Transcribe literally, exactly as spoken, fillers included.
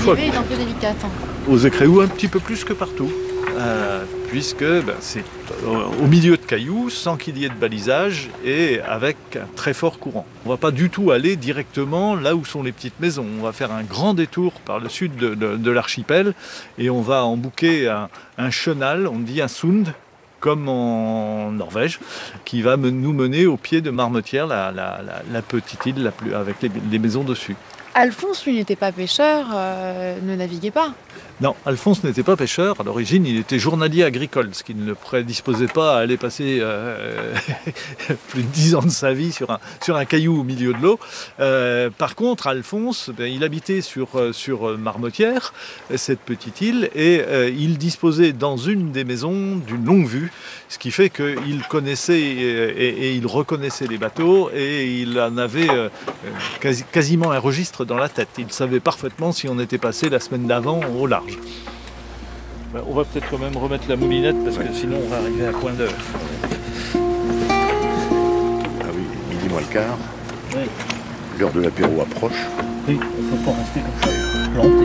fois L'arrivée est un peu délicate. Hein. Aux Écréous, un petit peu plus que partout, euh, puisque ben, c'est au milieu de cailloux, sans qu'il y ait de balisage et avec un très fort courant. On ne va pas du tout aller directement là où sont les petites maisons. On va faire un grand détour par le sud de, de, de l'archipel et on va embouquer un, un chenal, on dit un sund, comme en Norvège, qui va nous mener au pied de Marmoutière, la, la, la, la petite île la plus, avec les, les maisons dessus. Alphonse, lui, n'était pas pêcheur, euh, ne naviguait pas. Non, Alphonse n'était pas pêcheur. À l'origine, il était journalier agricole, ce qui ne le prédisposait pas à aller passer euh, plus de dix ans de sa vie sur un, sur un caillou au milieu de l'eau. Euh, par contre, Alphonse, ben, il habitait sur, sur Marmoutière, cette petite île, et euh, il disposait dans une des maisons d'une longue vue, ce qui fait qu'il connaissait et, et, et il reconnaissait les bateaux, et il en avait euh, quasi, quasiment un registre dans la tête. Il savait parfaitement si on était passé la semaine d'avant au large. Ben, on va peut-être quand même remettre la moulinette parce ouais. que sinon on va arriver à coin d'heure. Ah oui, midi moins le quart. Oui. L'heure de l'apéro approche. Oui, on ne peut pas rester comme ça, planté.